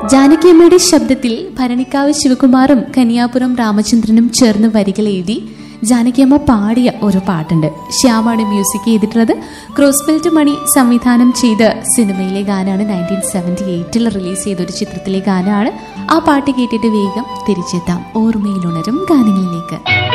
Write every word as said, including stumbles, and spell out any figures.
ജാനകിയമ്മയുടെ ശബ്ദത്തിൽ ഭരണിക്കാവ് ശിവകുമാറും കന്യാപുരം രാമചന്ദ്രനും ചേർന്ന് വരികൾ എഴുതി ജാനകിയമ്മ പാടിയ ഒരു പാട്ടുണ്ട്. ശ്യാമാണ് മ്യൂസിക് ചെയ്തിട്ടുള്ളത്. ക്രോസ്ബെൽറ്റ് മണി സംവിധാനം ചെയ്ത സിനിമയിലെ ഗാനമാണ്. നയൻറ്റീൻ സെവൻറ്റി എയ്റ്റിൽ റിലീസ് ചെയ്ത ഒരു ചിത്രത്തിലെ ഗാനമാണ്. ആ പാട്ട് കേട്ടിട്ട് വേഗം തിരിച്ചെത്താം ഓർമ്മയിലുണരും ഗാനങ്ങളിലേക്ക്.